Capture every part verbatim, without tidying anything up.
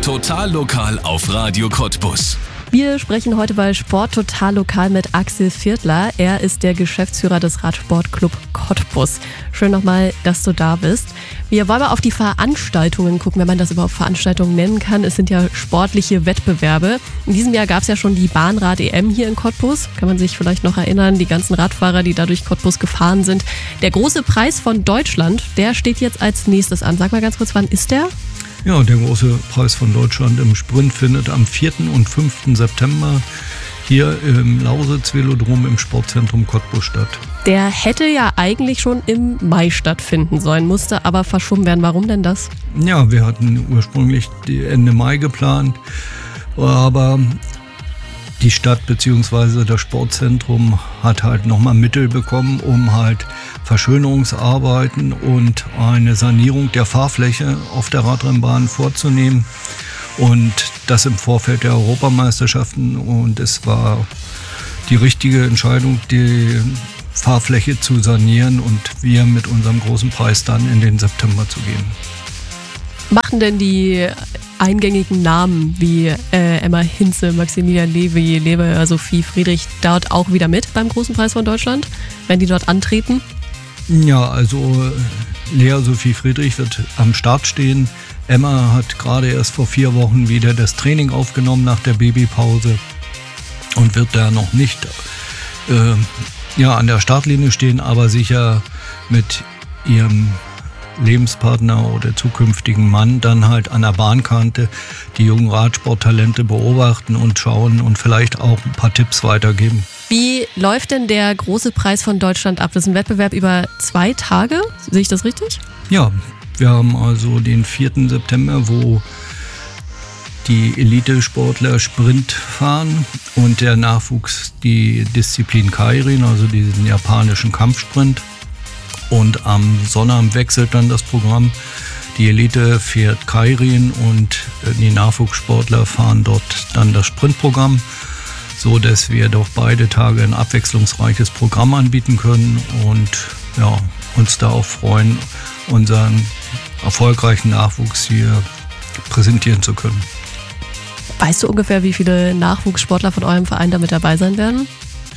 Total lokal auf Radio Cottbus. Wir sprechen heute bei Sport total lokal mit Axel Viertler. Er ist der Geschäftsführer des Radsportclub Cottbus. Schön nochmal, dass du da bist. Wir wollen mal auf die Veranstaltungen gucken, wenn man das überhaupt Veranstaltungen nennen kann. Es sind ja sportliche Wettbewerbe. In diesem Jahr gab es ja schon die Bahnrad-E M hier in Cottbus. Kann man sich vielleicht noch erinnern, die ganzen Radfahrer, die da durch Cottbus gefahren sind. Der große Preis von Deutschland, der steht jetzt als nächstes an. Sag mal ganz kurz, wann ist der? Ja, der große Preis von Deutschland im Sprint findet am vierten und fünften September hier im Lausitz-Velodrom im Sportzentrum Cottbus statt. Der hätte ja eigentlich schon im Mai stattfinden sollen, musste aber verschoben werden. Warum denn das? Ja, wir hatten ursprünglich die Ende Mai geplant, aber die Stadt bzw. das Sportzentrum hat halt nochmal Mittel bekommen, um halt Verschönerungsarbeiten und eine Sanierung der Fahrfläche auf der Radrennbahn vorzunehmen. Und das im Vorfeld der Europameisterschaften. Und es war die richtige Entscheidung, die Fahrfläche zu sanieren und wir mit unserem großen Preis dann in den September zu gehen. Machen denn die eingängigen Namen wie äh, Emma Hinze, Maximilian Lewy, Leber, Sophie Friedrich dort auch wieder mit beim Großen Preis von Deutschland, wenn die dort antreten? Ja, also Lea Sophie Friedrich wird am Start stehen. Emma hat gerade erst vor vier Wochen wieder das Training aufgenommen nach der Babypause und wird da noch nicht äh, ja, an der Startlinie stehen, aber sicher mit ihrem Lebenspartner oder zukünftigen Mann dann halt an der Bahnkante die jungen Radsporttalente beobachten und schauen und vielleicht auch ein paar Tipps weitergeben. Wie läuft denn der große Preis von Deutschland ab? Das ist ein Wettbewerb über zwei Tage, sehe ich das richtig? Ja, wir haben also den vierten September, wo die Elite-Sportler Sprint fahren und der Nachwuchs die Disziplin Keirin, also diesen japanischen Kampfsprint. Und am Sonnabend wechselt dann das Programm. Die Elite fährt Keirin und die Nachwuchssportler fahren dort dann das Sprintprogramm, so dass wir doch beide Tage ein abwechslungsreiches Programm anbieten können und ja, uns da auch freuen, unseren erfolgreichen Nachwuchs hier präsentieren zu können. Weißt du ungefähr, wie viele Nachwuchssportler von eurem Verein da mit dabei sein werden?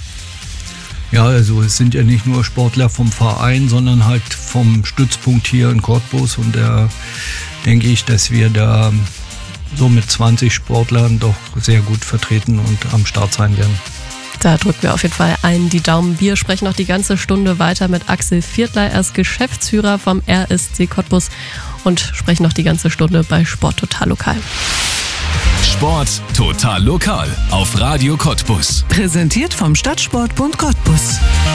Ja, also es sind ja nicht nur Sportler vom Verein, sondern halt vom Stützpunkt hier in Cottbus und da denke ich, dass wir da so mit zwanzig Sportlern doch sehr gut vertreten und am Start sein werden. Da drücken wir auf jeden Fall einen die Daumen. Wir sprechen noch die ganze Stunde weiter mit Axel Viertler. Er ist Geschäftsführer vom R S C Cottbus und sprechen noch die ganze Stunde bei Sport total lokal. Sport total lokal auf Radio Cottbus. Präsentiert vom Stadtsportbund Cottbus.